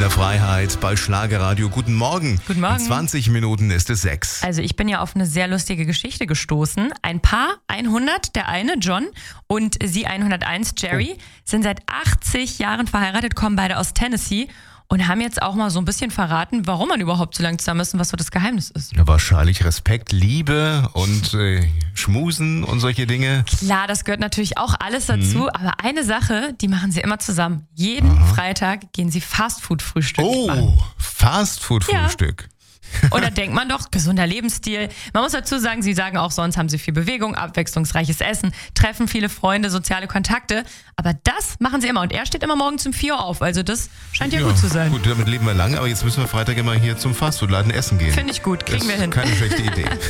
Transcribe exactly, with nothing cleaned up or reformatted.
der Freiheit bei Schlagerradio. Guten Morgen. Guten Morgen. In zwanzig Minuten ist es sechs. Also ich bin ja auf eine sehr lustige Geschichte gestoßen. Ein Paar, hundert, der eine, John, und sie hunderteins, Jerry, oh. sind seit achtzig Jahren verheiratet, kommen beide aus Tennessee und haben jetzt auch mal so ein bisschen verraten, warum man überhaupt so lange zusammen ist und was so das Geheimnis ist. Ja, wahrscheinlich Respekt, Liebe und äh, Schmusen und solche Dinge. Klar, das gehört natürlich auch alles dazu, mhm. aber eine Sache, die machen sie immer zusammen. Jeden Aha. Freitag gehen sie Fastfood-Frühstück Oh, machen. Fastfood-Frühstück. Ja. Und da denkt man doch, gesunder Lebensstil. Man muss dazu sagen, sie sagen auch, sonst haben sie viel Bewegung, abwechslungsreiches Essen, treffen viele Freunde, soziale Kontakte. Aber das machen sie immer. Und er steht immer morgens um vier Uhr auf. Also das scheint ja, ja gut zu sein. Gut, damit leben wir lange. Aber jetzt müssen wir Freitag immer hier zum Fastfood-Laden essen gehen. Finde ich gut, kriegen das wir hin. Keine schlechte Idee.